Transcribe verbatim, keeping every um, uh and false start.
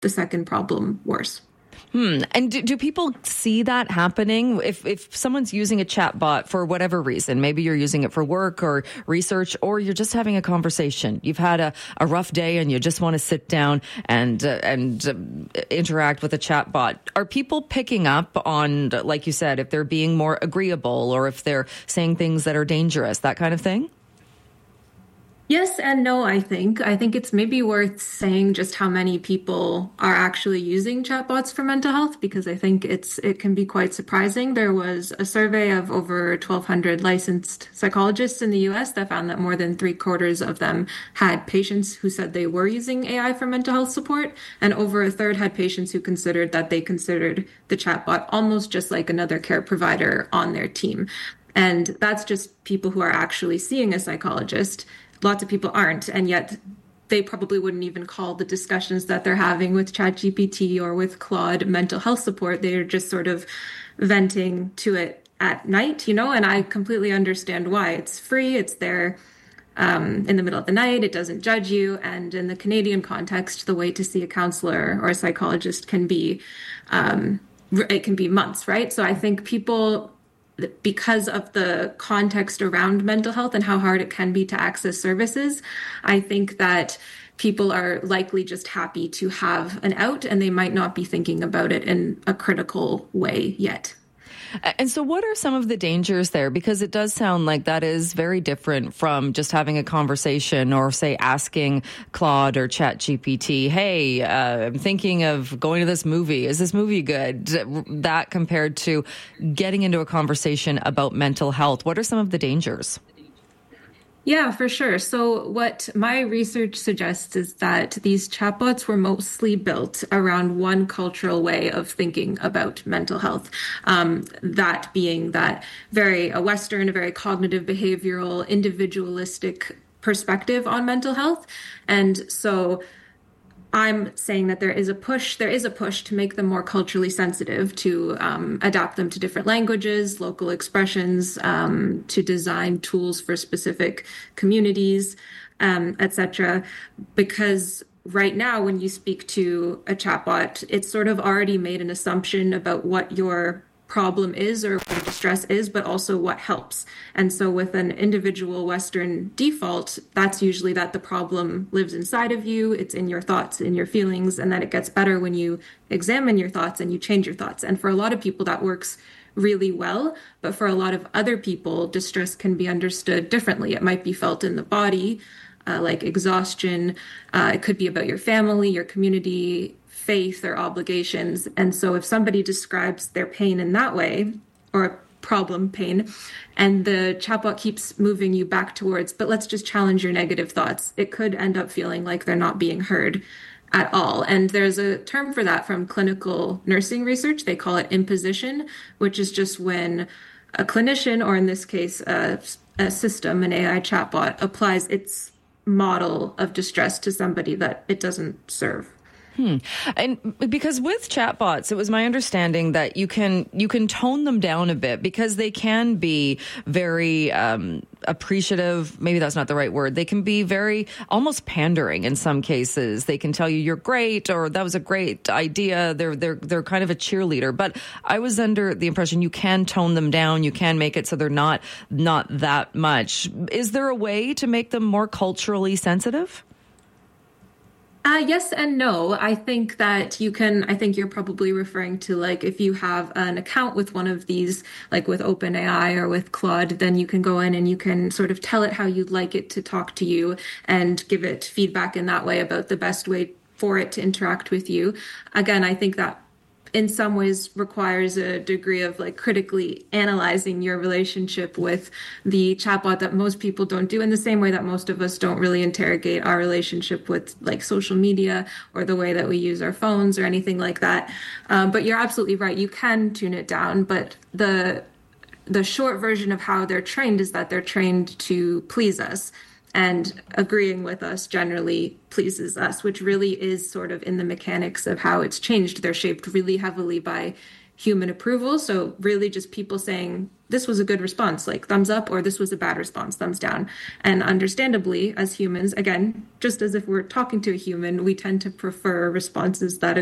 the second problem worse. Hmm. And do, do people see that happening? If if someone's using a chatbot for whatever reason, maybe you're using it for work or research, or you're just having a conversation. You've had a, a rough day and you just want to sit down and uh, and uh, interact with a chatbot. Are people picking up on, like you said, if they're being more agreeable or if they're saying things that are dangerous, that kind of thing? Yes and no, I think. I think it's maybe worth saying just how many people are actually using chatbots for mental health, because I think it's it can be quite surprising. There was a survey of over twelve hundred licensed psychologists in the U S that found that more than three quarters of them had patients who said they were using A I for mental health support, and over a third had patients who considered that they considered the chatbot almost just like another care provider on their team. And that's just people who are actually seeing a psychologist. Lots of people aren't, and yet they probably wouldn't even call the discussions that they're having with ChatGPT or with Claude mental health support. They're just sort of venting to it at night, you know, and I completely understand why. It's free, it's there um, in the middle of the night, it doesn't judge you, and in the Canadian context, the wait to see a counselor or a psychologist can be, um, it can be months, right? So I think people, because of the context around mental health and how hard it can be to access services, I think that people are likely just happy to have an out, and they might not be thinking about it in a critical way yet. And so what are some of the dangers there? Because it does sound like that is very different from just having a conversation or, say, asking Claude or ChatGPT, hey, uh, I'm thinking of going to this movie. Is this movie good? That compared to getting into a conversation about mental health. What are some of the dangers? Yeah, for sure. So what my research suggests is that these chatbots were mostly built around one cultural way of thinking about mental health. Um, that being that very a Western, a very cognitive, behavioral, individualistic perspective on mental health. And so I'm saying that there is a push, there is a push to make them more culturally sensitive, to um, adapt them to different languages, local expressions, um, to design tools for specific communities, um, et cetera. Because right now, when you speak to a chatbot, it's sort of already made an assumption about what your problem is or what distress is, but also what helps. And so with an individual Western default, that's usually that the problem lives inside of you, it's in your thoughts, in your feelings, and that it gets better when you examine your thoughts and you change your thoughts. And for a lot of people, that works really well. But for a lot of other people, distress can be understood differently. It might be felt in the body, uh, like exhaustion. Uh, it could be about your family, your community, faith, or obligations. And so if somebody describes their pain in that way, or problem pain, and the chatbot keeps moving you back towards, but let's just challenge your negative thoughts, it could end up feeling like they're not being heard at all. And there's a term for that from clinical nursing research. They call it imposition, which is just when a clinician, or in this case, a, a system, an A I chatbot, applies its model of distress to somebody that it doesn't serve. Hmm. And because with chatbots, it was my understanding that you can you can tone them down a bit, because they can be very um, appreciative. Maybe that's not the right word. They can be very almost pandering in some cases. They can tell you you're great, or that was a great idea. They're they're they're kind of a cheerleader. But I was under the impression you can tone them down. You can make it so they're not not that much. Is there a way to make them more culturally sensitive? Uh, yes and no. I think that you can, I think you're probably referring to, like, if you have an account with one of these, like with OpenAI or with Claude, then you can go in and you can sort of tell it how you'd like it to talk to you and give it feedback in that way about the best way for it to interact with you. Again, I think that in some ways requires a degree of like critically analyzing your relationship with the chatbot that most people don't do, in the same way that most of us don't really interrogate our relationship with like social media or the way that we use our phones or anything like that. Um, but you're absolutely right. You can tune it down, but the the short version of how they're trained is that they're trained to please us. And agreeing with us generally pleases us, which really is sort of in the mechanics of how it's changed. They're shaped really heavily by human approval. So really just people saying, this was a good response, like thumbs up, or this was a bad response, thumbs down. And understandably, as humans, again, just as if we're talking to a human, we tend to prefer responses that